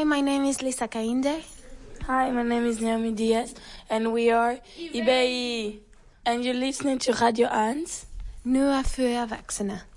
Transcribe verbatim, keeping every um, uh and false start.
my name is Lisa Kainde. Hi, my name is Naomi Diaz, and we are I B I. And you're listening to Radio Ans. Nu är för vuxna.